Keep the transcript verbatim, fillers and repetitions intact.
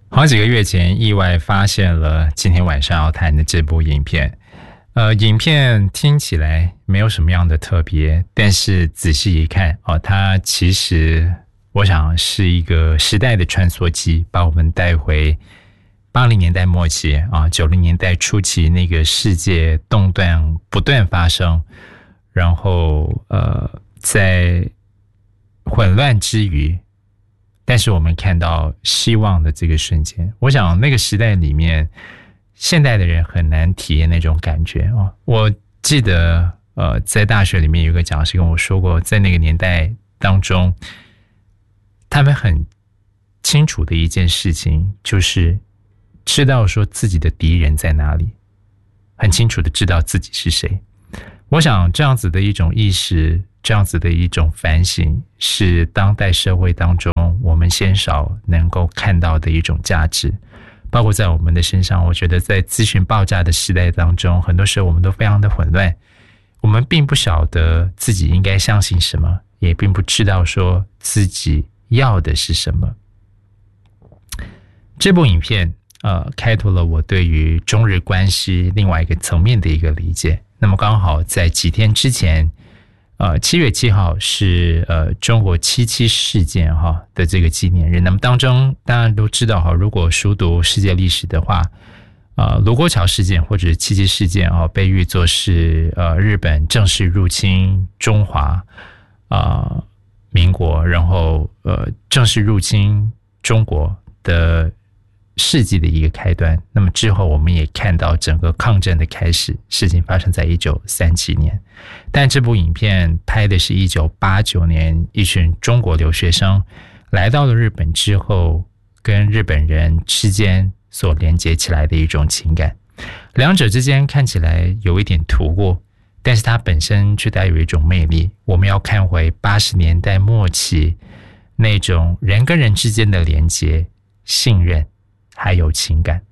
好几个月前意外发现了今天晚上要谈的这部影片。呃，影片听起来没有什么样的特别，但是仔细一看哦，它其实我想是一个时代的穿梭机，把我们带回八零年代末期啊，九零年代初期那个世界动荡不断发生，然后呃，在混乱之余，但是我们看到希望的这个瞬间。我想那个时代里面，现代的人很难体验那种感觉哦。我记得呃，在大学里面有一个讲师跟我说过，在那个年代当中，他们很清楚的一件事情就是知道说自己的敌人在哪里，很清楚的知道自己是谁。我想这样子的一种意识，这样子的一种反省，是当代社会当中我们鲜少能够看到的一种价值。包括在我们的身上，我觉得在资讯爆炸的时代当中，很多时候我们都非常的混乱，我们并不晓得自己应该相信什么，也并不知道说自己要的是什么。这部影片呃，开拓了我对于中日关系另外一个层面的一个理解。那么刚好在几天之前，呃，七月七号是呃中国七七事件哈的这个纪念日。那么当中大家都知道哈，如果熟读世界历史的话，呃，卢沟桥事件或者七七事件啊，被誉作是呃日本正式入侵中华啊、呃、民国，然后呃正式入侵中国的世纪的一个开端。那么之后我们也看到整个抗战的开始，事情发生在一九三七年。但这部影片拍的是一九八九年，一群中国留学生来到了日本之后，跟日本人之间所连接起来的一种情感。两者之间看起来有一点突兀，但是它本身却带有一种魅力。我们要看回八十年代末期那种人跟人之间的连接、信任还有情感。